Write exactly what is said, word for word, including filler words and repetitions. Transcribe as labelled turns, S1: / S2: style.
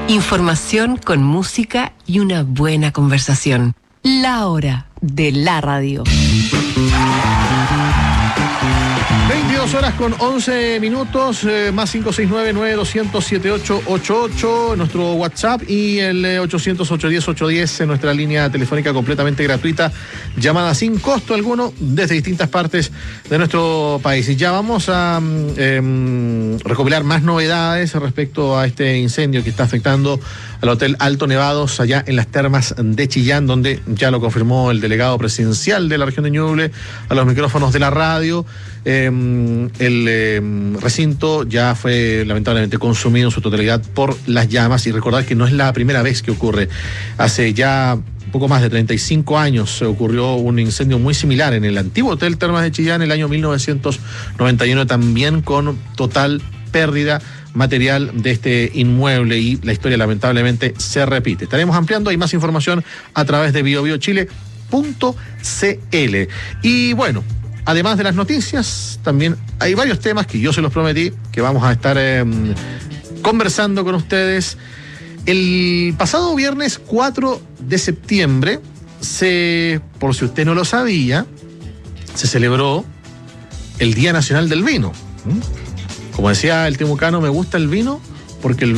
S1: Información con música y una buena conversación. La hora de la radio.
S2: veintidós horas con once minutos, eh, más cinco seis nueve, nueve dos cero cero, siete ocho ocho ocho, nuestro WhatsApp, y el eh, ochocientos, ochocientos diez, ochocientos diez en nuestra línea telefónica completamente gratuita, llamada sin costo alguno desde distintas partes de nuestro país. Y ya vamos a eh, recopilar más novedades respecto a este incendio que está afectando al Hotel Alto Nevados allá en las termas de Chillán, donde ya lo confirmó el delegado presidencial de la región de Ñuble a los micrófonos de la radio. Eh, el eh, recinto ya fue lamentablemente consumido en su totalidad por las llamas, y recordar que no es la primera vez que ocurre. Hace ya poco más de treinta y cinco años se ocurrió un incendio muy similar en el antiguo Hotel Termas de Chillán, el año mil novecientos noventa y uno, también con total pérdida material de este inmueble, y la historia lamentablemente se repite. Estaremos ampliando, hay más información a través de bio bio chile punto c l. Y bueno, además de las noticias, también hay varios temas que yo se los prometí que vamos a estar eh, conversando con ustedes. El pasado viernes cuatro de septiembre, se, por si usted no lo sabía, se celebró el Día Nacional del Vino. Como decía el temucano, me gusta el vino porque el